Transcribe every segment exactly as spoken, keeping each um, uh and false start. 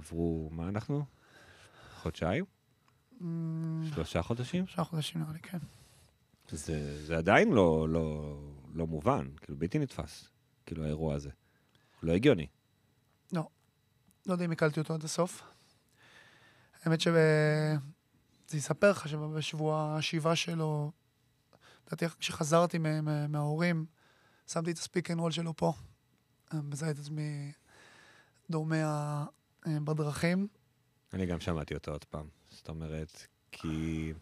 עברו, מה אנחנו? חודשיים? שלושה חודשים? שלושה חודשים נראה לי, כן. זה, זה עדיין לא, לא, לא מובן, כאילו בלתי נתפס, כאילו האירוע הזה. לא הגיוני. לא. לא יודע אם הקלתי אותו עד הסוף. האמת שזה יספר לך שבשבוע השבעה שלו, לדעתי, כשחזרתי מההורים, שמתי את הספיק אנד רול שלו פה. מזהה את עצמי דומה בדרכים. אני גם שמעתי אותו עוד פעם. זאת אומרת, כי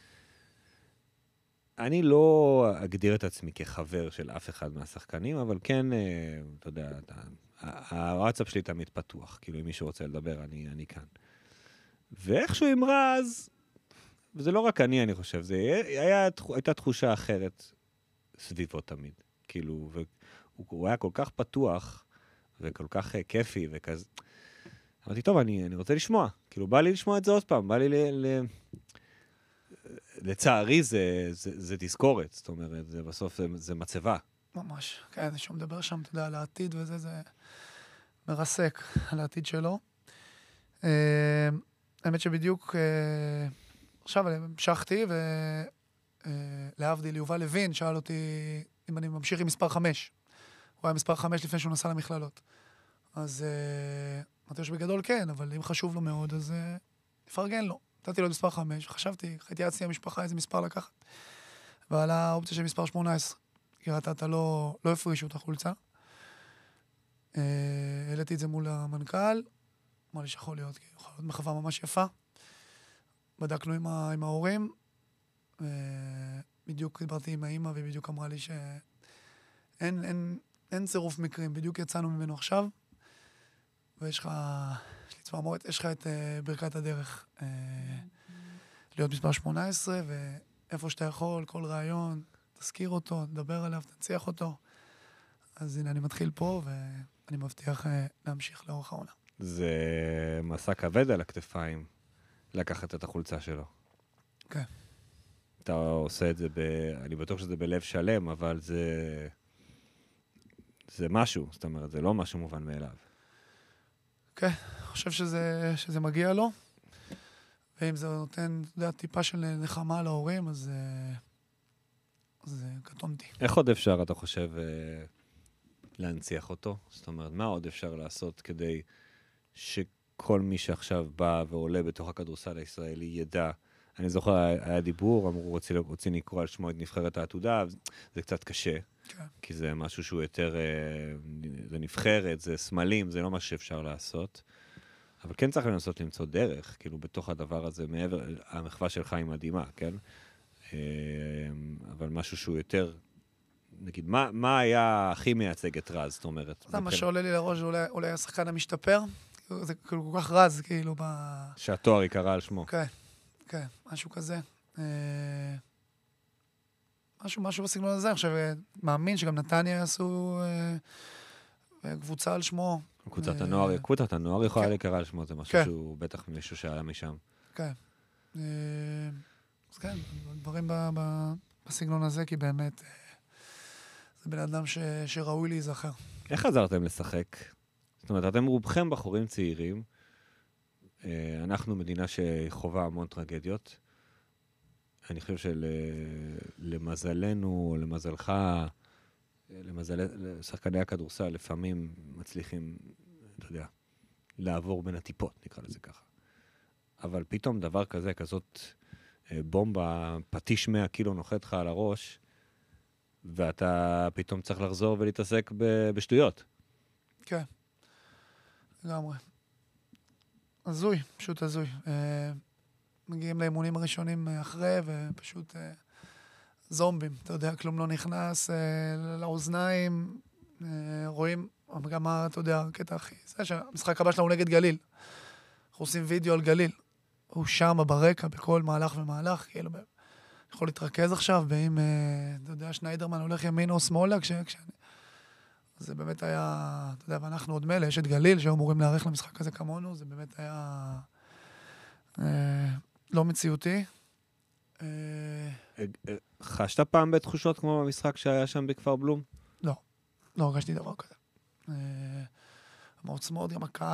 אני לא אגדיר את עצמי כחבר של אף אחד מהשחקנים, אבל כן, אתה יודע, הוואטסאפ שלי תמיד פתוח. כאילו, אם מישהו רוצה לדבר, אני, אני כאן. ואיכשהו אמרז, וזה לא רק אני, אני חושב, זה היה, הייתה תחושה אחרת סביבו תמיד. כאילו, והוא היה כל כך פתוח, וכל כך כיפי, וכזה. אמרתי, טוב, אני, אני רוצה לשמוע. כאילו, בא לי לשמוע את זה עוד פעם, בא לי ל... ל... לצערי זה, זה, זה תזכורת, זאת אומרת, זה בסוף זה, זה מצבה. ממש, כן, זה שהוא מדבר שם, אתה יודע, על העתיד וזה, זה מרסק על העתיד שלו. האמת שבדיוק עכשיו המשכתי, ולהבדיל יובל לוין שאל אותי אם אני ממשיך עם מספר חמש. הוא היה מספר חמש לפני שהוא נסע למכללות. אז אמרתי לו שבגדול כן, אבל אם חשוב לו מאוד, אז נפרגן לו. נתתי לו את מספר חמש, חשבתי, התייעצתי עם המשפחה איזה מספר לקחת. ועלה האופציה של מספר שמונה עשרה. כי ראתה, אתה לא, לא הפרישו את החולצה. העליתי את זה מול המנכ"ל, אמר לי שיכול להיות, כי יכול להיות מחווה ממש יפה. בדקנו עם, ה, עם ההורים, בדיוק דיברתי עם האמא, ובדיוק אמרה לי שאין אין, אין צירוף מקרים, בדיוק יצאנו ממנו עכשיו, ויש לך, יש לי צמרמורת, יש לך את uh, ברכת הדרך uh, להיות מספר שמונה עשרה, ואיפה שאתה יכול, כל רעיון, תזכיר אותו, תדבר עליו, תנציח אותו. אז הנה, אני מתחיל פה, ואני מבטיח uh, להמשיך לאורך העונה. זה מסע כבד על הכתפיים, לקחת את החולצה שלו. כן. אתה עושה את זה, ב... אני בטוח שזה בלב שלם, אבל זה... זה משהו, זאת אומרת, זה לא משהו מובן מאליו. כן, אני חושב שזה, שזה מגיע לו, ואם זה נותן, אתה יודע, טיפה של נחמה להורים, אז זה קטונתי. איך עוד אפשר, אתה חושב, להנציח אותו? זאת אומרת, מה עוד אפשר לעשות כדי שכל מי שעכשיו בא ועולה בתוך הכדורסל הישראלי ידע? אני זוכר, היה דיבור, אמרו, רוצים, רוצים לקרוא על שמו את נבחרת העתודה, זה קצת קשה, כן. כי זה משהו שהוא יותר, זה נבחרת, זה סמלים, זה לא מה שאפשר לעשות. אבל כן צריך לנסות למצוא דרך, כאילו בתוך הדבר הזה, מעבר, המחווה שלך היא מדהימה, כן? אבל משהו שהוא יותר, נגיד, מה, מה היה הכי מייצג את רז, זאת אומרת? זה מה שעולה לי לראש, אולי, אולי השחקן המשתפר, זה כל כך רז, כאילו, ב... שהתואר יקרא על שמו. כן. כן, משהו כזה. משהו, משהו בסגנון הזה. עכשיו, מאמין שגם נתניה יעשו קבוצה על שמו. קבוצת הנוער, קבוצת הנוער יכולה להיקרא על שמו, זה משהו שהוא בטח מישהו שהיה משם. כן. אז כן, דברים בסגנון הזה, כי באמת זה בן אדם שראוי להיזכר. איך חזרתם לשחק? זאת אומרת, אתם רובכם בחורים צעירים, אנחנו מדינה שחובה המון טרגדיות. אני חושב שלמזלנו, או למזלך, למזל, שחקני הכדורסל לפעמים מצליחים, אתה יודע, לעבור בין הטיפות, נקרא לזה ככה. אבל פתאום דבר כזה, כזאת בומבה, פטיש מאה קילו נוחת לך על הראש, ואתה פתאום צריך לחזור ולהתעסק בשטויות. כן, לגמרי. הזוי, פשוט הזוי. מגיעים לאימונים הראשונים אחרי, ופשוט זומבים. אתה יודע, כלום לא נכנס לאוזניים, רואים, גם מה, אתה יודע, הקטע הכי, זה שהמשחק הבא שלנו נגד גליל. אנחנו עושים וידאו על גליל. הוא שם ברקע, בכל מהלך ומהלך, כאילו, יכול להתרכז עכשיו, ואם, אתה יודע, שניידרמן הולך ימינה או שמאלה, כשאני... זה באמת היה, אתה יודע, ואנחנו עוד מלא, יש את גליל שהיו אמורים להערך למשחק הזה כמונו, זה באמת היה אה, לא מציאותי. אה... חשת פעם בתחושות כמו במשחק שהיה שם בכפר בלום? לא, לא הרגשתי דבר כזה. אה, מעוצמות, גם הקהל.